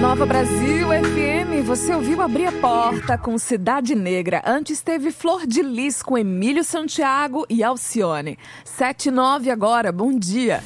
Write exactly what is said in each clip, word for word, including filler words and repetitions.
Nova Brasil F M, você ouviu Abrir a Porta com Cidade Negra. Antes teve Flor de Lis com Emílio Santiago e Alcione. sete e nove agora, bom dia.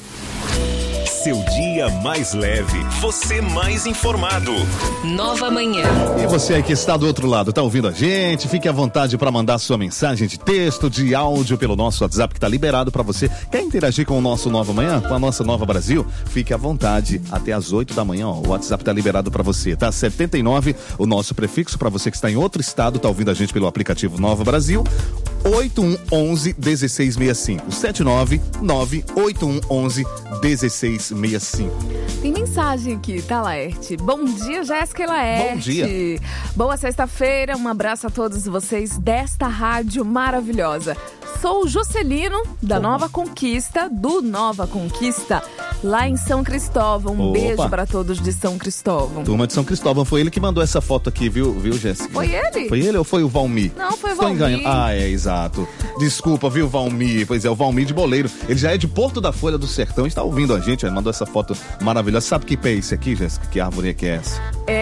Seu dia mais leve, você mais informado. Nova Manhã. E você aí que está do outro lado, tá ouvindo a gente? Fique à vontade para mandar sua mensagem de texto, de áudio pelo nosso WhatsApp que está liberado para você. Quer interagir com o nosso Nova Manhã, com a nossa Nova Brasil? Fique à vontade até às oito da manhã, ó. O WhatsApp está liberado para você, tá? setenta e nove, o nosso prefixo para você que está em outro estado, tá ouvindo a gente pelo aplicativo Nova Brasil. oito um um um, um seis seis cinco. sete nove nove oito um um um, um seis seis cinco. Tem mensagem aqui, tá, Laerte? Bom dia, Jéssica e Laerte. Bom dia. Boa sexta-feira, um abraço a todos vocês desta rádio maravilhosa. Sou o Juscelino, da Opa. Nova Conquista, do Nova Conquista, lá em São Cristóvão. Um Opa. beijo para todos de São Cristóvão. Turma de São Cristóvão, foi ele que mandou essa foto aqui, viu, viu, Jéssica? Foi ele? Foi ele ou foi o Valmir? Não, foi o Estou Valmir. enganando. Ah, é, exato. Desculpa, viu, Valmir? Pois é, o Valmir de Boleiro. Ele já é de Porto da Folha do Sertão, está ouvindo a gente, ele mandou essa foto maravilhosa. Sabe que pé é esse aqui, Jéssica? Que árvore é que é essa?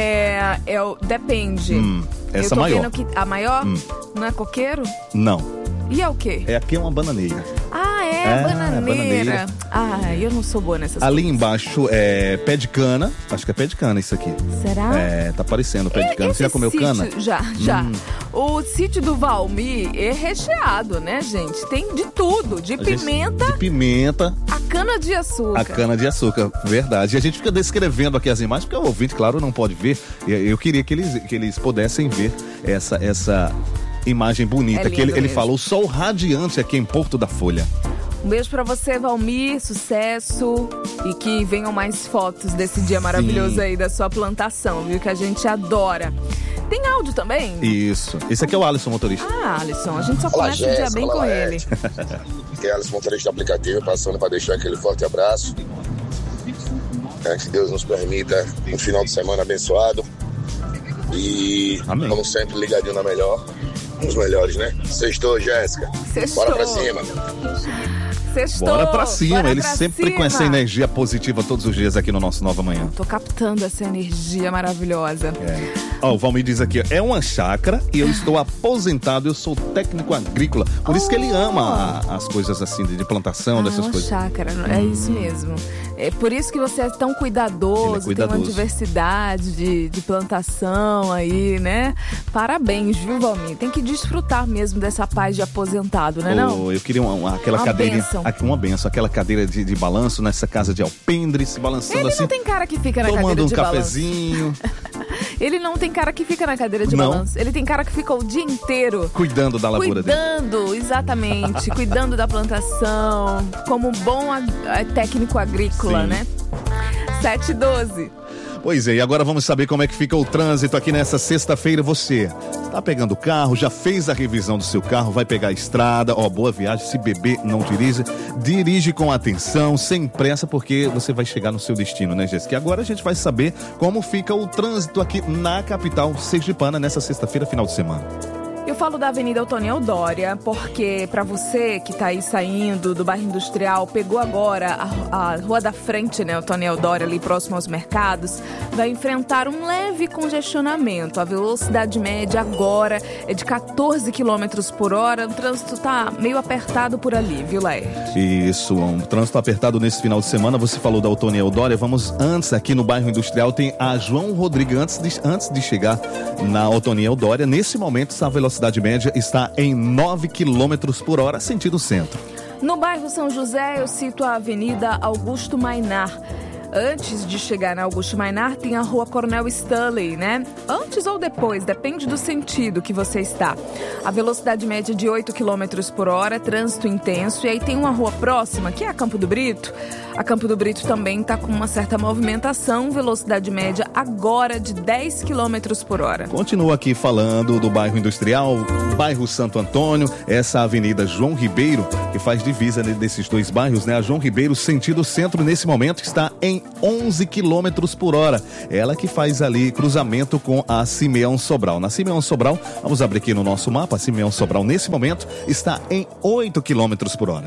É, é o, depende. Hum, essa Eu tô maior. vendo que a maior Hum. não é coqueiro? Não, E é o quê? é aqui é uma bananeira. Ah, é, É, bananeira. bananeira. Ah, eu não sou boa nessas Ali coisas. embaixo é pé de cana, acho que é pé de cana isso aqui. Será? É, tá parecendo pé de cana. Você já Esse comeu sítio- cana? Já, já. Hum. O sítio do Valmir é recheado, né, gente? Tem de tudo, de A gente- pimenta De pimenta, a cana de açúcar. a cana de açúcar, verdade. E a gente fica descrevendo aqui as imagens, porque o ouvinte, claro, não pode ver. E eu queria que eles, que eles pudessem ver essa, essa imagem bonita. É que ele, lindo ele mesmo. falou, sol radiante aqui em Porto da Folha. Um beijo pra você, Valmir, sucesso e que venham mais fotos desse dia maravilhoso aí da sua plantação, viu? Que a gente adora. Tem áudio também? Isso. Esse aqui é o Alisson, motorista. Ah, Alisson, a gente só Olá, começa o dia Jéssica, bem olá, com ele. Laerte. Aqui é Alisson, motorista do aplicativo, passando para deixar aquele forte abraço. É, que Deus nos permita um final de semana abençoado. E Amém. vamos sempre ligadinho na melhor. Os melhores, né? Sextou, Jéssica. Sextou. Bora pra cima. Sextou, Bora pra cima. bora Ele pra sempre cima. com essa energia positiva todos os dias aqui no nosso Nova Manhã. Tô captando essa energia maravilhosa. É. Ó, o Valmir diz aqui, é uma chácara e eu estou aposentado, eu sou técnico agrícola. Por isso que ele ama a- as coisas assim, de, de plantação, Ah, dessas uma coisas. chácara, é isso mesmo. É por isso que você é tão cuidadoso, Ele é cuidadoso. tem uma diversidade de, de plantação aí, né? Parabéns, viu, Valmir? Tem que desfrutar mesmo dessa paz de aposentado, né não? Oh, eu queria uma, uma- aquela Uma cadeira, bênção. uma benção, aquela cadeira de, de balanço nessa casa de alpendre, se balançando Ele assim, não tem cara que fica na tomando cadeira um de balanço. cafezinho, Ele não tem cara que fica na cadeira de Não. balanço. Ele tem cara que fica o dia inteiro cuidando da lavoura dele. cuidando, exatamente, cuidando da plantação, como um bom ag- eh, técnico agrícola, Sim. né? sete e doze. Pois é, e agora vamos saber como é que fica o trânsito aqui nessa sexta-feira. Você tá pegando o carro, já fez a revisão do seu carro, vai pegar a estrada, ó, boa viagem, se beber, não dirige. Dirige com atenção, sem pressa, porque você vai chegar no seu destino, né, Jéssica? E agora a gente vai saber como fica o trânsito aqui na capital sergipana nessa sexta-feira, final de semana. Eu falo da Avenida Otoniel Dória porque para você que tá aí saindo do bairro industrial, pegou agora a, a rua da frente, né, Otoniel Dória, ali próximo aos mercados, vai enfrentar um leve congestionamento. A velocidade média agora é de quatorze quilômetros por hora. O trânsito tá meio apertado por ali, viu, Laerte? Isso, um trânsito apertado nesse final de semana. Você falou da Otoniel Dória. Vamos antes, aqui no bairro industrial, tem a João Rodrigues, antes de, antes de chegar na Otoniel Dória. Nesse momento, essa velocidade média está em nove quilômetros por hora, sentido centro. No bairro São José, eu cito a Avenida Augusto Mainar. Antes de chegar na Augusto Mainar, tem a Rua Coronel Stanley, né? Antes ou depois, depende do sentido que você está. A velocidade média de oito quilômetros por hora, trânsito intenso. E aí tem uma rua próxima, que é a Campo do Brito. A Campo do Brito também está com uma certa movimentação, velocidade média agora de dez quilômetros por hora. Continua aqui falando do bairro industrial, bairro Santo Antônio, essa avenida João Ribeiro, que faz divisa desses dois bairros, né? A João Ribeiro, sentido centro, nesse momento está em onze quilômetros por hora. Ela que faz ali cruzamento com a Simeão Sobral. Na Simeão Sobral, vamos abrir aqui no nosso mapa, a Simeão Sobral nesse momento está em oito quilômetros por hora.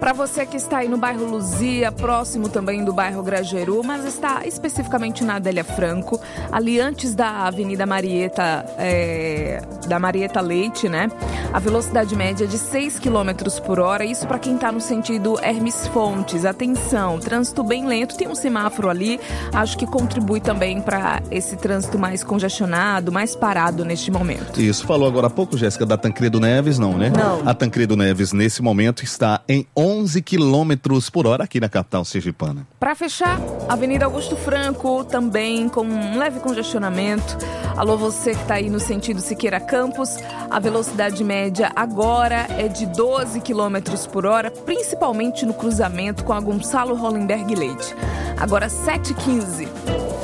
Para você que está aí no bairro Luzia, próximo também do bairro Grajeru, mas está especificamente na Adélia Franco, ali antes da Avenida Marieta, é, da Marieta Leite, né? A velocidade média é de seis quilômetros por hora, isso para quem está no sentido Hermes Fontes. Atenção, trânsito bem lento, tem um semáforo ali, acho que contribui também para esse trânsito mais congestionado, mais parado neste momento. Isso, falou agora há pouco, Jéssica, da Tancredo Neves, não, né? Não. A Tancredo Neves, nesse momento, está em onze quilômetros por hora aqui na capital sergipana. Para fechar, Avenida Augusto Franco, também com um leve congestionamento. Alô, você que está aí no sentido Siqueira Campos, a velocidade média agora é de doze quilômetros por hora, principalmente no cruzamento com a Gonçalo Hollenberg Leite. Agora sete e quinze.